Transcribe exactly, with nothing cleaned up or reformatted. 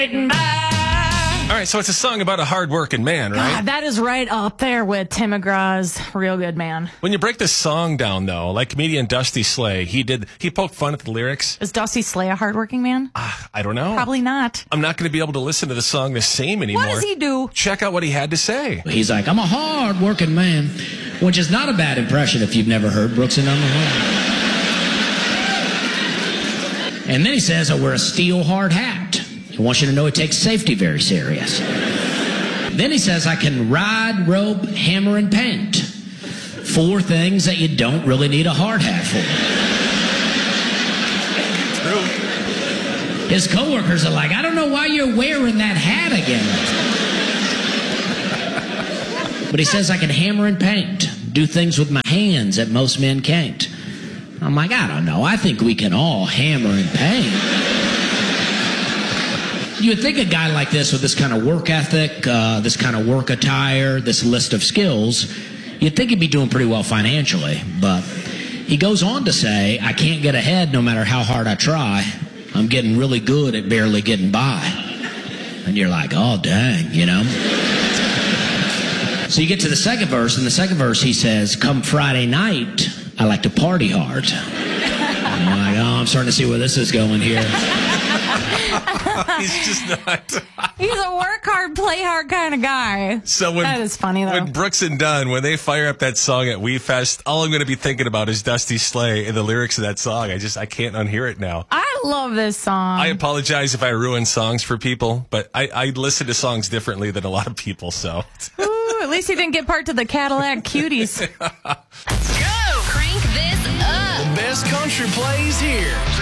All right, so it's a song about a hard-working man, right? God, that is right up there with Tim McGraw's Real Good Man. When you break this song down, though, like comedian Dusty Slay, he did he poked fun at the lyrics. Is Dusty Slay a hardworking man? Uh, I don't know. Probably not. I'm not going to be able to listen to the song the same anymore. What does he do? Check out what he had to say. He's like, I'm a hard-working man, which is not a bad impression if you've never heard Brooks and Dunn. And then he says, I wear a steel hard hat. I want you to know it takes safety very serious. Then he says, I can ride, rope, hammer, and paint. Four things that you don't really need a hard hat for. True. His coworkers are like, I don't know why you're wearing that hat again. But he says, I can hammer and paint. Do things with my hands that most men can't. I'm like, I don't know. I think we can all hammer and paint. You would think a guy like this with this kind of work ethic, uh, this kind of work attire, this list of skills, you'd think he'd be doing pretty well financially. But he goes on to say, I can't get ahead no matter how hard I try. I'm getting really good at barely getting by. And you're like, oh, dang, you know? So you get to the second verse, and the second verse he says, come Friday night, I like to party hard. And you're like, oh, I'm starting to see where this is going here. He's just not. He's a work hard, play hard kind of guy. So when, that is funny, though. When Brooks and Dunn, when they fire up that song at We Fest, all I'm going to be thinking about is Dusty Slay and the lyrics of that song. I just, I can't unhear it now. I love this song. I apologize if I ruin songs for people, but I, I listen to songs differently than a lot of people, so. Ooh, at least he didn't get part to the Cadillac Cuties. Go! Crank this up! The best country plays here.